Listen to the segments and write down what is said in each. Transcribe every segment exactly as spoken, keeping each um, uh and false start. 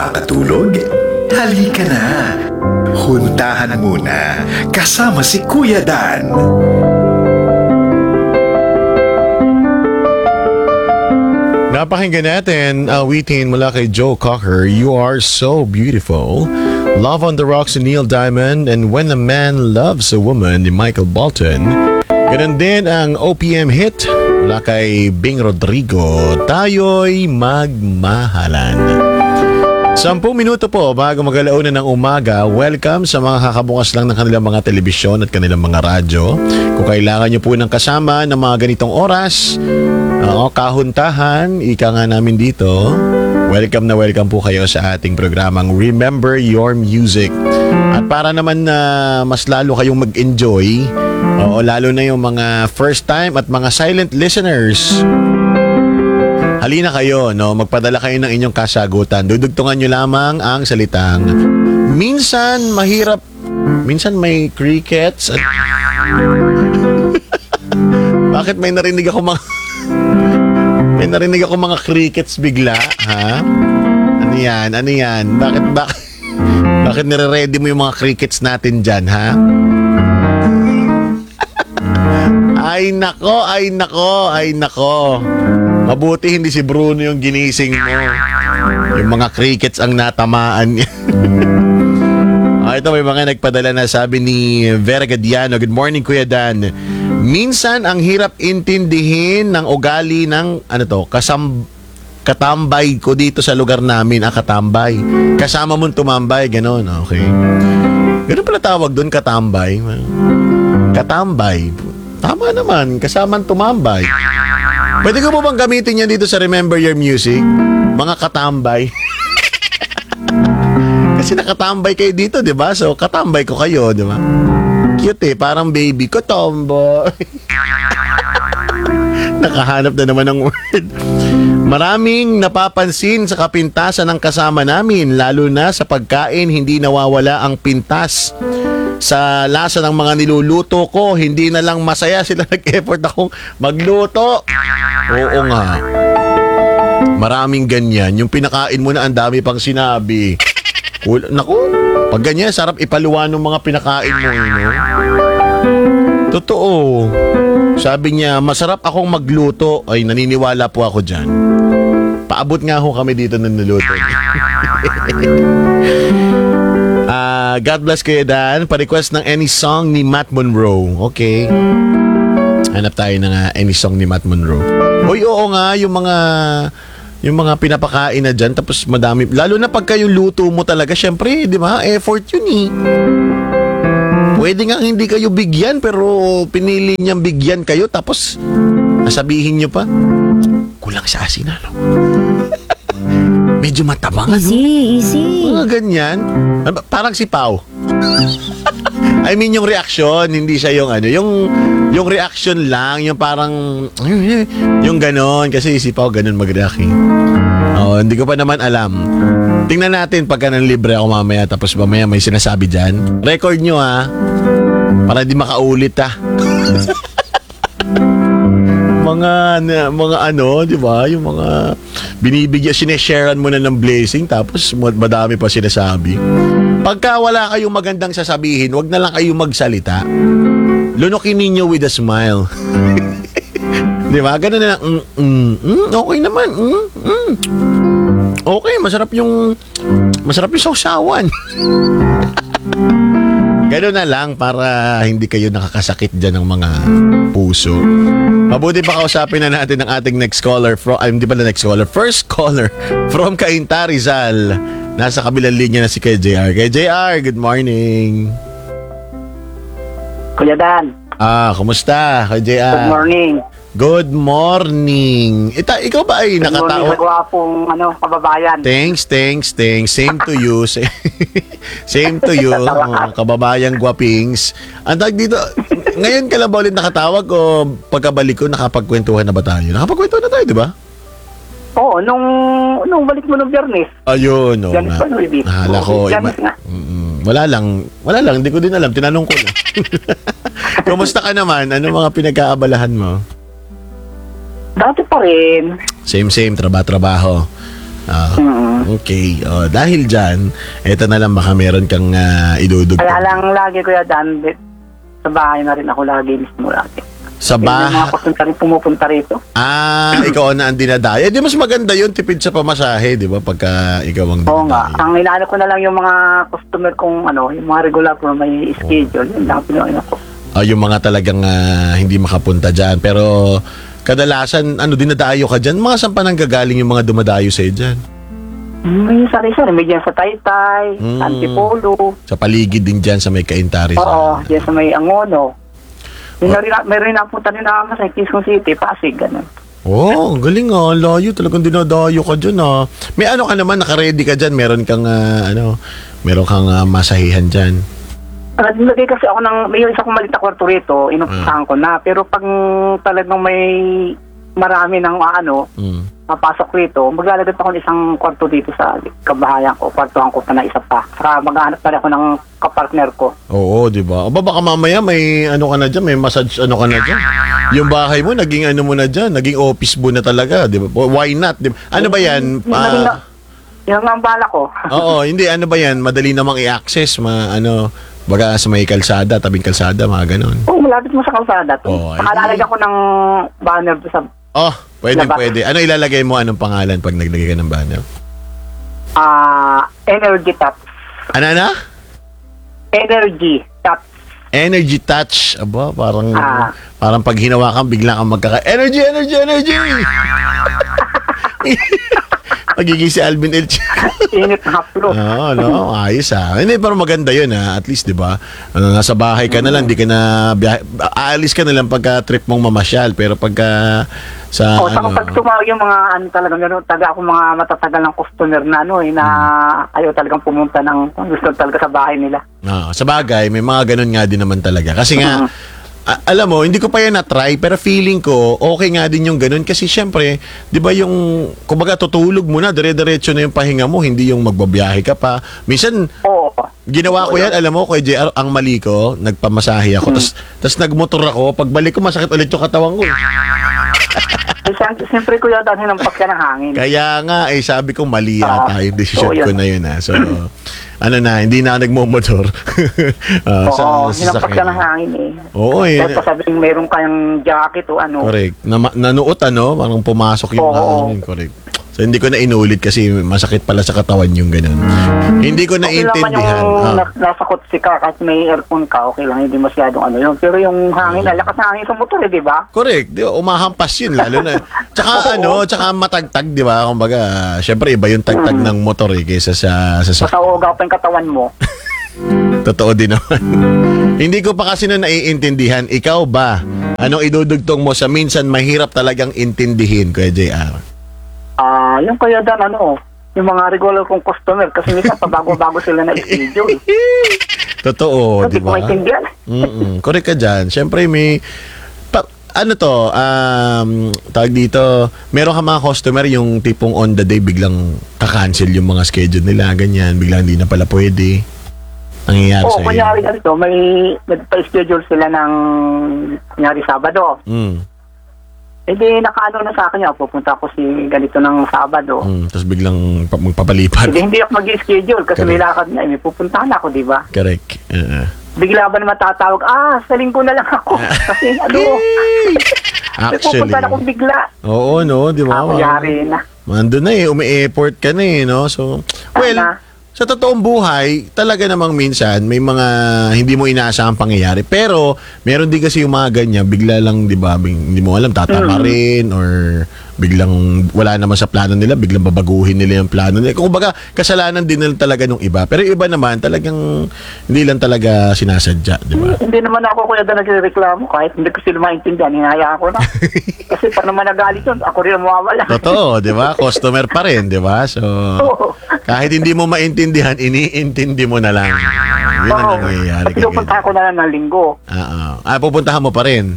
makatulog? Halika na! Huntahan muna kasama si Kuya Dan. Napakinggan natin awitin mula kay Joe Cocker, You Are So Beautiful. Love on the Rocks ni Neil Diamond and When a Man Loves a Woman ni Michael Bolton. Ganun din ang O P M hit mula kay Bing Rodrigo, Tayo'y Magmahalan. Sampung minuto po bago mag-alauna ng umaga, welcome sa mga kakabukas lang ng kanilang mga telebisyon at kanilang mga radyo. Kung kailangan nyo po ng kasama ng mga ganitong oras, oo, kahuntahan, ika nga namin dito, welcome na welcome po kayo sa ating programang Remember Your Music. At para naman na mas lalo kayong mag-enjoy, oo, lalo na yung mga first time at mga silent listeners, halina kayo, no? Magpadala kayo ng inyong kasagutan. Dudugtungan nyo lamang ang salitang minsan mahirap, minsan may crickets. At... Bakit may narinig ako mga may narinig ako mga crickets bigla, ha? Ano yan? Ano yan? Bakit bakit bakit nire-ready mo yung mga crickets natin diyan, ha? Ay nako, ay nako, ay nako. Mabuti hindi si Bruno yung ginising mo. Yung mga crickets ang natamaan niya. Ah, ito may mga nagpadala na, sabi ni Vera Gadiano, good morning Kuya Dan. Minsan ang hirap intindihin ng ugali ng ano to, kasam katambay ko dito sa lugar namin, ah, katambay. Kasama mong tumambay, gano'n. Okay. Gano'n pala tawag doon, katambay. Katambay. Tama naman, kasamang tumambay. Pwede ko po bang gamitin yan dito sa Remember Your Music? Mga katambay. Kasi nakatambay kayo dito, di ba? So, katambay ko kayo, di ba? Cute eh, parang baby ko, tomboy. Nakahanap na naman ng word. Maraming napapansin sa kapintasan ng kasama namin, lalo na sa pagkain, hindi nawawala ang pintas. Sa lasa ng mga niluluto ko, hindi na lang masaya sila, nag-effort akong magluto. Oo nga. Maraming ganyan. Yung pinakain mo na ang dami pang sinabi. Cool. Naku, pag ganyan, sarap ipaluwa ng mga pinakain mo. No? Totoo. Sabi niya, masarap akong magluto. Ay, naniniwala po ako dyan. Paabot nga ho kami dito ng niluto. Uh, God bless Kuya Dan. Pa-request ng any song ni Matt Monroe. Okay. Hanap tayo ng uh, any song ni Matt Monroe. Hoy, oo nga, yung mga yung mga pinapakain na dyan, tapos madami, lalo na pagka yung luto mo talaga, syempre, di ba, effort yun eh. Pwede nga hindi kayo bigyan, pero pinili niyang bigyan kayo, tapos nasabihin niyo pa, kulang sa asin, ano? Medyo matabang, ano? Easy, easy. Mga ganyan. Parang si Pao. I mean, yung reaction, hindi siya yung ano, yung yung reaction lang, yung parang yung ganon, kasi si Pao ganon mag-react. Oh, hindi ko pa naman alam. Tingnan natin pagka nang libre ako mamaya, tapos mamaya may sinasabi dyan. Record nyo ha, para di makaulit ha. mga mga ano, di ba? Yung mga binibigyan, sinesharean mo na ng blessing, tapos madami pa sinasabi. Pagka wala kayong magandang sasabihin, wag na lang kayong magsalita. Lunukin ninyo with a smile. Di ba? Ganun na lang, mm, mm, mm, okay naman. Mm, mm. Okay, masarap yung masarap yung sausawan. Ganun na lang para hindi kayo nakakasakit dyan ng mga puso. Mabuti pa kausapin na natin ang ating next caller from, ay, hindi pala next caller, first caller from Cainta, Rizal. Nasa kabilang linya na si Kuya J R. Kuya J R, good morning. Kuya Dan. Ah, kumusta, Kuya J R? Good morning. Good morning. Ita, ikaw ba ay nakatawa? Good morning sa gwapong ano, kababayan. Thanks, thanks, thanks. Same to you. Same to you, oh, kababayang gwapings. Ang tag dito, ngayon ka lang ba ulit nakatawag o pagkabalik ko nakapagkwentuhan na ba tayo? Nakapagkwentuhan na tayo, di ba? Oo, nung nung balik mo ng Biyernes. Ayun, oo Janis nga. pa, Louis V. Nahala ko. Janis Ima- nga. Mm-mm. Wala lang. Wala lang. Hindi ko din alam. Tinanong ko lang. Kumusta ka naman? Ano mga pinag-aabalahan mo? Dati pa rin. Same, same. Traba-trabaho. Ah, Mm. okay. Oh, dahil dyan, eto na lang baka meron kang uh, idudugtong. Kaya lang lagi Kuya Dan, di- sa bahay na rin ako lagi mismo lagi. Sa Yung mga bahay. customer rin pumupunta rito. Ah, ikaw na ang dinadayo. Eh, di mas maganda yun, tipid sa pamasahe, di ba? Pagka ikaw ang Oo nga. dinadayo. Ang inaano ko na lang yung mga customer kong ano, yung mga regular ko may schedule. Yun lang pinuin ako. Ah, yung mga talagang ah, hindi makapunta dyan. Pero kadalasan, ano, dinadayo ka dyan? Mga saan pa nanggagaling yung mga dumadayo sa'yo dyan? May sari-sari. May dyan sa Taytay, Mm. sa Antipolo. Sa paligid din dyan sa may Kaintaris. Oo, dyan sa may Angono. May, rin, may rin napunta rin naman sa Quezon City, Pasig, ganun. Oh, ang galing ah. Layo. Talagang dinadayo ka dyan ah. May ano ka naman, naka-ready ka dyan. Meron kang, ah, ano, meron kang ah, masahihan dyan. Naglagay kasi ako ng, may isa kong malit na kwarto rito, inupusahan ko na. Pero pag talagang may marami ng ano, Mm. papasok rito, maglalagay pa ako ng isang kwarto dito sa kabahayan ko, kwartohan ko pa na isa pa. Saka maghahanap pa rin ako ng kapartner ko. Oo, di ba? Aba, baka mamaya may ano ka na dyan, may massage ano ka na dyan. Yung bahay mo, naging ano mo na dyan, naging office mo na talaga, di ba? Why not? Di ba? Ano ba yan? Yun na rin Ah, na- Yun nga ang bala ko. oo, hindi, ano ba yan? Madali namang i-access, ma, ano, baga sa may kalsada, tabing kalsada, mga ganon. Oo, malapit mo sa kalsada. Oo, Saka eh. lalagyan ko ng banner doon sa Oh, pwede, Labas. pwede. Ano ilalagay mo? Anong pangalan pag naglagay ka ng banner? ah energy tap. Ano na? Energy tap. Energy touch. Aba, parang, Ah. parang pag hinawakan, bigla kang magkaka, energy, energy, energy! Magiging si Alvin El Chico. Init na haplo. Oo, no, ayos ah. Hindi, pero maganda yun ah. At least, di ba? Ano, nasa bahay ka na lang, di ka na, biyahe, aalis ka na lang pagka trip mong mamasyal. Pero pagka sa, O, saka ano, pag tumawag yung mga ano talagang gano'n, taga ako mga matatagal ng customer na ano eh, na ayaw talagang pumunta ng gusto talaga sa bahay nila. ah, sa bagay, may mga ganun nga din naman talaga. Kasi nga, a- alam mo, hindi ko pa yan na-try, pero feeling ko, okay nga din yung ganun. Kasi syempre, di ba yung, kumbaga, tutulog mo na, dire-diretso na yung pahinga mo, hindi yung magbabiyahe ka pa. Minsan, Oo. ginawa ko yan, alam mo, kay J R, ang mali ko, nagpamasahe ako, tas, tas nagmotor ako, pagbalik ko, masakit ulit yung katawan ko. Eh, siyempre, siyempre kuya, dahil hinampas ka ng hangin. Kaya nga, eh, sabi ko, mali yata Ah, yung decision so, yun. ko na yun, ha. So, ano na, hindi na ako nagmumotor. Ah, Oo, sa hinampas ka sasakyan. ng hangin eh. Oo, eh. Tapos sabihin, meron kayang jacket o ano. Correct. Na, nanuot, ano, parang pumasok yung Oo. hangin. Correct. So, hindi ko na inulit kasi masakit pala sa katawan yung ganun. Hindi ko Okay lang man naintindihan. yung Ah. nas- nasa kotse ka kahit may aircon ka, okay lang, hindi masyadong ano yun. Pero yung hangin, Mm. lakas ng hangin sa motor eh, di ba? Correct. Di ba? Umahampas yun, lalo na. Tsaka Oo. ano, tsaka matagtag, di ba? Kumbaga, syempre iba yung tagtag Mm. ng motor eh, kaysa sa, sa, sa Masaugaw pa yung katawan mo. totoo din naman. Hindi ko pa kasi na naiintindihan. Ikaw ba? Anong idudugtong mo sa minsan mahirap talagang intindihin, Kuya J R? Ah, yung kaya dan ano, yung mga regular kong customer kasi minsan pabago-bago sila na schedule. Totoo, Hindi di ko ba? maintindihan. Mm-mm. Correct ka dyan. Siyempre may... Pa, ano to, um, tawag dito, meron ka mga customer yung tipong on the day biglang kakancel yung mga schedule nila, ganyan, biglang hindi na pala pwede. Nangyayari Oo, sa'yo. kunyari ganito, may nagpa-schedule sila ng kunyari Sabado. Mm, Eh di nakaano na sa akin yan, pupunta ako si ganito ng Sabado. mm, tapos biglang pa- magpapalipat. Hindi, hindi ako mag-schedule kasi may lakad na, eh, may pupuntahan ako, di ba? Correct. Uh, Bigla ba naman tatawag, ah, sa linggo na lang ako. Kasi ano, may actually. pupuntahan akong bigla. Oo, no, di ba? Ako yari na. Mando na eh, umi-effort ka na eh, no? So, well, Tama. sa totoong buhay, talaga namang minsan may mga hindi mo inaasahang pangyayari. Pero, meron din kasi yung mga ganyan, bigla lang, di ba, bing- hindi mo alam, tatama Mm. rin or biglang wala naman sa plano nila, biglang babaguhin nila yung plano nila. Kung baga, kasalanan din nila talaga nung iba. Pero yung iba naman, talagang hindi lang talaga sinasadya, di ba? Hindi naman ako kuya na nagreklamo kahit hindi ko sila maintindihan, hinahayaan ko na. Kasi pa naman nagalit yun, ako rin ang mawawala. Totoo, di ba? Customer pa rin, di ba? So, Oo. kahit hindi mo maintindihan, iniintindi mo na lang. Yun ang nangyayari. Kasi pupunta ko na lang ng linggo. Oo. Ah, pupuntahan mo pa rin.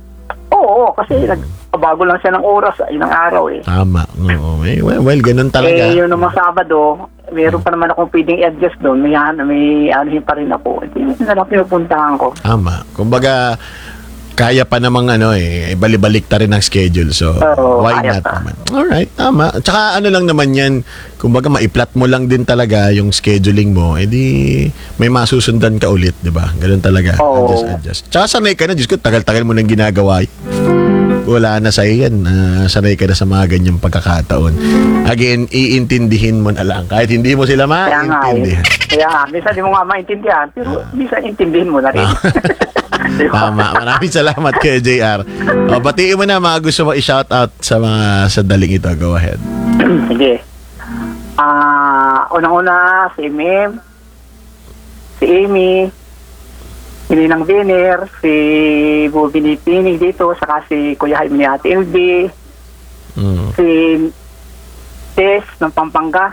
Oo, kasi nagbago lang siya ng oras, ay ng araw eh. Tama. Oo. Eh, well, well, ganun talaga. Eh, yun naman Sabado, meron pa naman akong pwedeng i-adjust doon. May, may anuhin pa rin ako. Hindi na lang pinupuntahan ko. Tama. Kumbaga, kaya pa namang ano eh, balibalik ta rin ang schedule. So, Oo, why kaya not pa. naman? Alright, tama. Tsaka ano lang naman yan, kumbaga maiplat mo lang din talaga yung scheduling mo, edi may masusundan ka ulit, di ba? Ganun talaga. Oo. Adjust, adjust. Tsaka sanay ka na, Diyos ko, tagal-tagal mo nang ginagawa. Wala na sa'yo yan. Uh, sanay ka na sa mga ganyang pagkakataon. Again, iintindihin mo na lang. Kahit hindi mo sila Kaya nga, eh. maintindihan. Kaya nga, minsan di mo nga maintindihan, pero minsan intindihin mo na rin. Di ba? Tama. Maraming salamat kay J R. O, batiin mo na mga gusto mo i-shoutout sa mga sandaling ito. Go ahead. Sige. Ah, unang-una, si Mim, si Amy, si Ninang Viner, si Bobby Pinig dito, saka si Kuya Jaime ni Ate L B, Mm. si Tess ng Pampanga,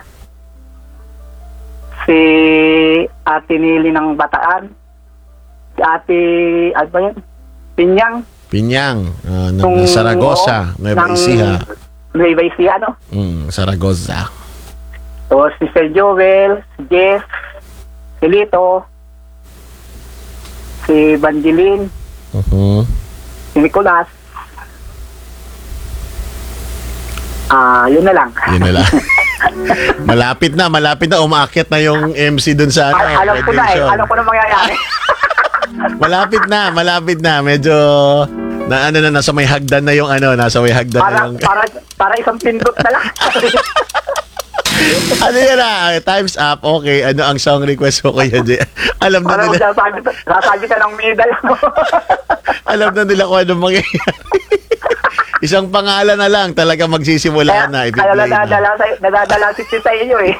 si Ate Nili ng Bataan, si Ate, ano ba yan? Pinyang, Pinyang. Uh, ng Nung- Saragosa. oo, Nueva ng- Ecija. Nueva Ecija, no? Mm, Saragosa. Tapos si Sir Joel, si Jess, si Lito, si Banjilin, Uh-huh. si Nicolas. Ah, yun na lang. Yun na lang. malapit na, malapit na. Umaakit na yung M C dun sa ano. Al- alam ko na eh, graduation. alam ko na mangyayari. Malapit na, malapit na. Medyo na ano na, nasa may hagdan na yung ano, nasa may hagdan na para, yung... para, para isang pindot na lang. ano yan na, time's up. Okay, ano ang song request mo, Kuya J? Alam na Para nila, magsasabi, sasabi ka ng medal mo. alam na nila kung anong mangyayari. Isang pangalan na lang, talaga magsisimula kaya, na. kaya i-play na. nadadala, sa, nadadala si sa inyo eh.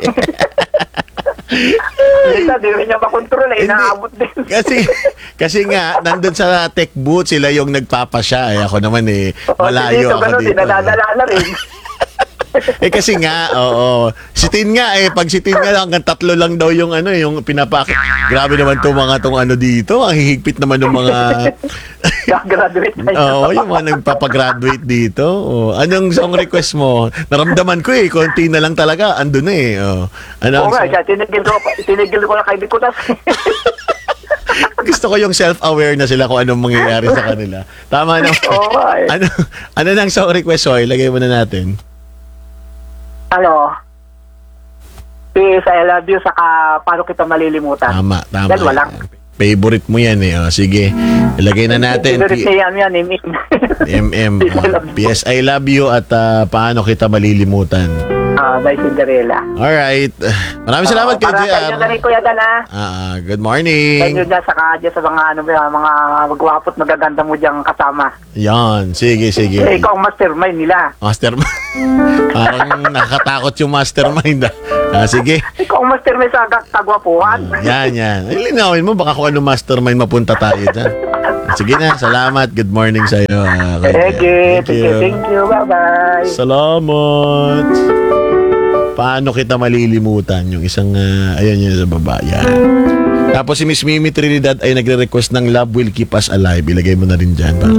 Minsan, di rin niya makontrol eh, Hindi. inaabot din. Kasi kasi nga nandun sa tech booth sila yung nagpapasya eh. Ako naman eh malayo dito, ako ganun, dito. nadadala na rin. Eh kasi nga, oo. Si Tin nga eh, pag si Tin nga hanggang tatlo lang daw yung ano, yung pinapakit. Grabe naman to mga tong ano dito. Ang hihigpit naman ng mga Graduate na yun. oo, yung mga nagpapagraduate dito. Oo. Anong song request mo? Naramdaman ko eh, konti na lang talaga. Andun na eh. Oo. Ano Oo ang nga, song- siya, tinigil ko, tinigil ko na kay Nicolas. Gusto ko yung self-aware na sila kung anong mangyayari sa kanila. Tama na. Oo nga eh. Ano, ano nang song request, Hoy? Lagay mo na natin. Ano, peace, I love you, saka paano kita malilimutan. Tama, tama. Dalawa lang. Favorite mo yan eh. O, sige, ilagay na natin. Favorite niya yan, yan, eh, Min. M M. Peace, I uh, love you. P S I love you at uh, paano kita malilimutan. Ah, by Cinderella. Alright. Maraming salamat kay Para J sa inyo na R. rin, Kuya Dana. Ah, good Sa inyo morning. na, saka dyan sa mga, ano, ba, mga magwapot, magaganda mo diyang kasama. Yan. Sige, sige. Eh, ikaw ang mastermind nila. Mastermind. Parang nakakatakot yung mastermind. ah. Ah, sige. Ikaw ang mastermind sa kag- kagwapuhan. Yan, yan. Ay, linawin mo, baka kung ano mastermind mapunta tayo dyan. Sige na, salamat. Good morning sa iyo. ah, Kuya J R. Thank you, thank you, thank you, bye-bye. Salamat. Paano kita malilimutan? Yung isang, uh, ayun yun sa baba. Yan. Tapos si Miss Mimi Trinidad ay nagre-request ng Love Will Keep Us Alive. Ilagay mo na rin dyan para.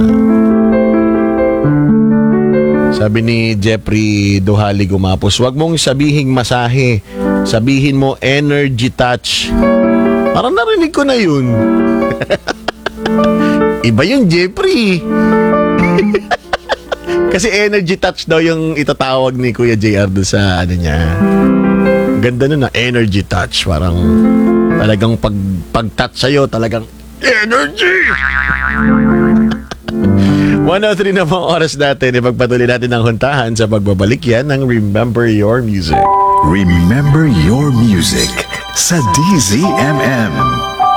Sabi ni Jeffrey Duhali Gumapos, wag mong sabihing masahe. Sabihin mo energy touch. Parang narinig ko na yun. Iba yung Jeffrey. Kasi energy touch daw yung itatawag ni Kuya J R doon sa ano niya. Ganda nun na energy touch. Parang talagang pag, pag-touch sa'yo, talagang energy! one oh three na mga oras natin. Ipagpatuloy natin ang huntahan sa pagbabalik yan ng Remember Your Music. Remember your music sa D Z M M.